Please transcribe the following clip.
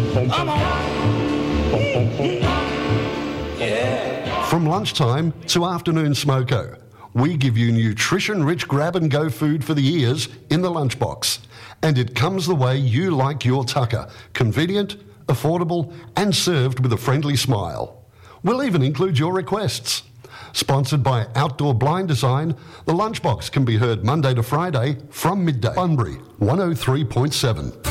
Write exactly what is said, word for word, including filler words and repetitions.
Come on. Yeah. From lunchtime to afternoon smoko, we give you nutrition-rich grab-and-go food for the ears in the lunchbox. And it comes the way you like your tucker. Convenient, affordable, and served with a friendly smile. We'll even include your requests. Sponsored by Outdoor Blind Design, the Lunchbox can be heard Monday to Friday from midday. Bunbury, one oh three point seven.